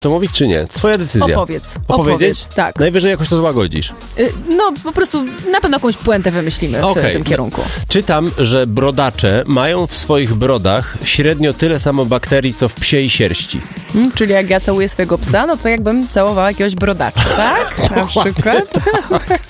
To mówić czy nie? Twoja decyzja. Opowiedz, tak. Najwyżej jakoś to złagodzisz. No, po prostu na pewno jakąś puentę wymyślimy w tym kierunku. Czytam, że brodacze mają w swoich brodach średnio tyle samo bakterii, co w psiej sierści. Czyli jak ja całuję swojego psa, no to jakbym całowała jakiegoś brodacza, tak? Na przykład.